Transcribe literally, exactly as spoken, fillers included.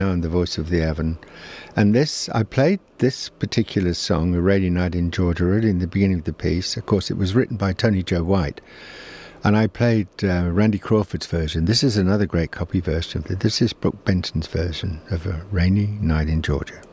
and the voice of the Avon. And this, I played this particular song, A Rainy Night in Georgia, early in the beginning of the piece. Of course, it was written by Tony Joe White. And I played uh, Randy Crawford's version. This is another great copy version of it. This is Brooke Benson's version of A Rainy Night in Georgia.